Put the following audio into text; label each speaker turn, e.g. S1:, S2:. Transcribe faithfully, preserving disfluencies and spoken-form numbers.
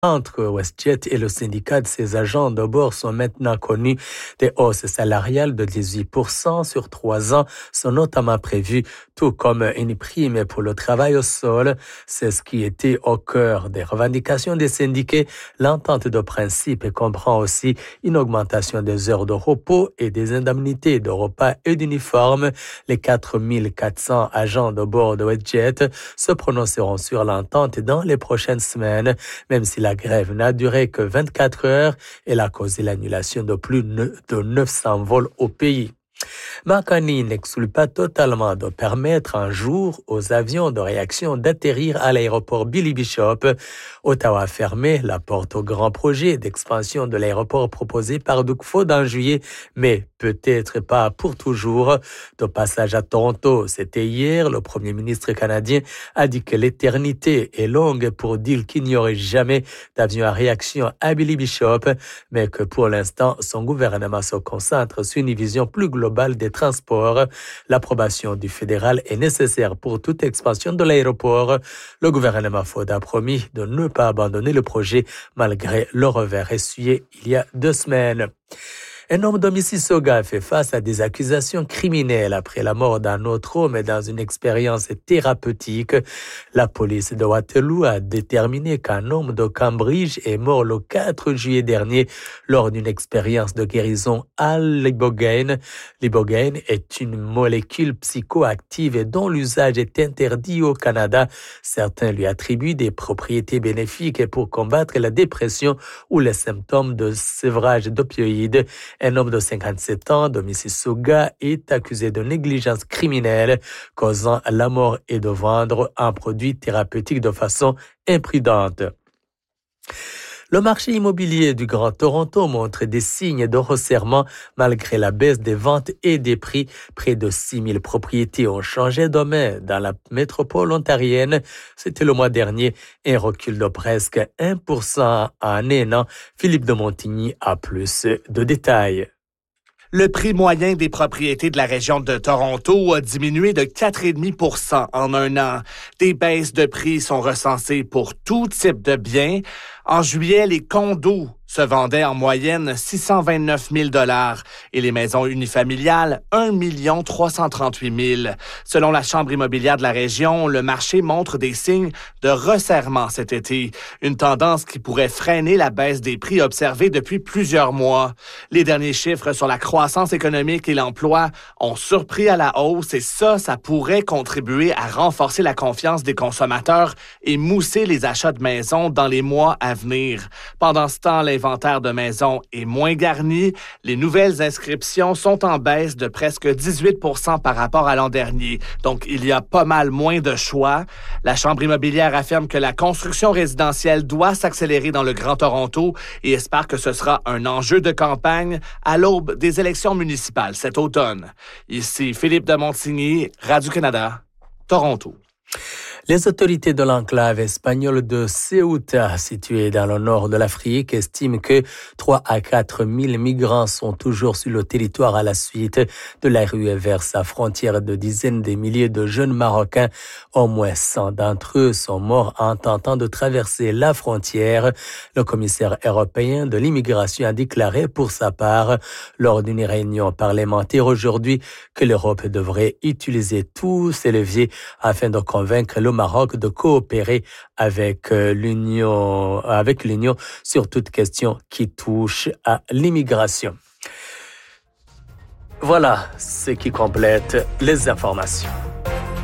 S1: entre WestJet et le syndicat de ses agents de bord sont maintenant connus. Des hausses salariales de dix-huit pour cent sur trois ans sont notamment prévues, tout comme une prime pour le travail au sol. C'est ce qui était au cœur des revendications des syndiqués. L'entente de principe comprend aussi une augmentation des heures de repos et des indemnités de repas et d'uniformes. Les quatre mille quatre cents agents de bord de WestJet se prononceront sur l'entente dans les prochaines semaines, même si la La grève n'a duré que vingt-quatre heures. Elle a causé l'annulation de plus de neuf cents vols au pays. Makani n'exclut pas totalement de permettre un jour aux avions de réaction d'atterrir à l'aéroport Billy Bishop. Ottawa a fermé la porte au grand projet d'expansion de l'aéroport proposé par Doug Ford en juillet, mais peut-être pas pour toujours. De passage à Toronto, c'était hier, le premier ministre canadien a dit que l'éternité est longue pour dire qu'il n'y aurait jamais d'avion à réaction à Billy Bishop, mais que pour l'instant, son gouvernement se concentre sur une vision plus globale des transports. L'approbation du fédéral est nécessaire pour toute expansion de l'aéroport. Le gouvernement Ford a promis de ne pas abandonner le projet malgré le revers essuyé il y a deux semaines. Un homme de Mississauga fait face à des accusations criminelles après la mort d'un autre homme dans une expérience thérapeutique. La police de Waterloo a déterminé qu'un homme de Cambridge est mort le quatre juillet dernier lors d'une expérience de guérison à l'ibogaine. L'ibogaine est une molécule psychoactive dont l'usage est interdit au Canada. Certains lui attribuent des propriétés bénéfiques pour combattre la dépression ou les symptômes de sévrage d'opioïdes. Un homme de cinquante-sept ans de Mississauga est accusé de négligence criminelle causant la mort et de vendre un produit thérapeutique de façon imprudente. Le marché immobilier du Grand Toronto montre des signes de resserrement malgré la baisse des ventes et des prix. Près de six mille propriétés ont changé de main dans la métropole ontarienne. C'était le mois dernier, un recul de presque un pour cent en un an. Philippe de Montigny a plus de détails.
S2: Le prix moyen des propriétés de la région de Toronto a diminué de quatre virgule cinq pour cent en un an. Des baisses de prix sont recensées pour tout type de biens. En juillet, les condos se vendaient en moyenne six cent vingt-neuf mille dollars et les maisons unifamiliales un million trois cent trente-huit mille. Selon la Chambre immobilière de la région, le marché montre des signes de resserrement cet été, une tendance qui pourrait freiner la baisse des prix observée depuis plusieurs mois. Les derniers chiffres sur la croissance économique et l'emploi ont surpris à la hausse et ça, ça pourrait contribuer à renforcer la confiance des consommateurs et mousser les achats de maisons dans les mois à venir. Pendant ce temps, l'inventaire de maisons est moins garni. Les nouvelles inscriptions sont en baisse de presque dix-huit pour cent par rapport à l'an dernier. Donc, il y a pas mal moins de choix. La Chambre immobilière affirme que la construction résidentielle doit s'accélérer dans le Grand Toronto et espère que ce sera un enjeu de campagne à l'aube des élections municipales cet automne. Ici Philippe de Montigny, Radio-Canada, Toronto.
S1: Les autorités de l'enclave espagnole de Ceuta, située dans le nord de l'Afrique, estiment que trois à quatre mille migrants sont toujours sur le territoire à la suite de la ruée vers sa frontière. De dizaines de milliers de jeunes Marocains, au moins cent d'entre eux sont morts en tentant de traverser la frontière. Le commissaire européen de l'immigration a déclaré pour sa part, lors d'une réunion parlementaire aujourd'hui, que l'Europe devrait utiliser tous ses leviers afin de convaincre le Maroc de coopérer avec l'Union, avec l'Union sur toute question qui touche à l'immigration. Voilà ce qui complète les informations.